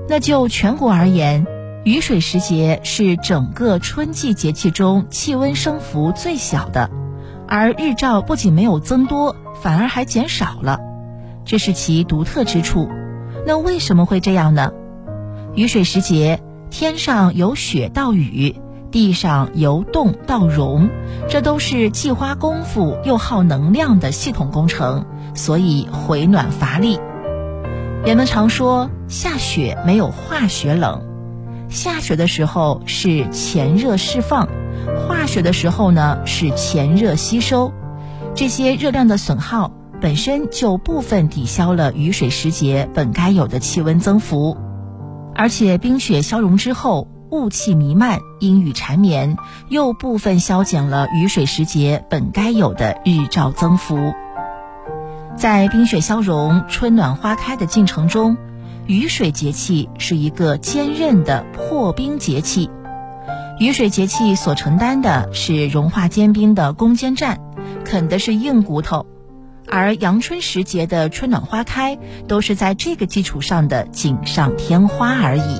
那就全国而言，雨水时节是整个春季节气中气温升幅最小的，而日照不仅没有增多，反而还减少了，这是其独特之处。那为什么会这样呢？雨水时节，天上由雪到雨，地上由冻到融，这都是既花功夫又耗能量的系统工程，所以回暖乏力。人们常说下雪没有化雪冷，下雪的时候是前热释放，化雪的时候呢是前热吸收，这些热量的损耗本身就部分抵消了雨水时节本该有的气温增幅，而且冰雪消融之后，雾气弥漫，阴雨缠绵，又部分消减了雨水时节本该有的日照增幅。在冰雪消融、春暖花开的进程中，雨水节气是一个坚韧的破冰节气。雨水节气所承担的是融化坚冰的攻坚战，啃的是硬骨头，而阳春时节的春暖花开都是在这个基础上的锦上添花而已。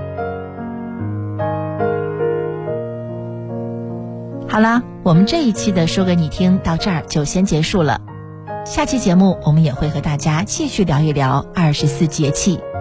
好啦，我们这一期的说给你听到这儿就先结束了。下期节目我们也会和大家继续聊一聊24节气。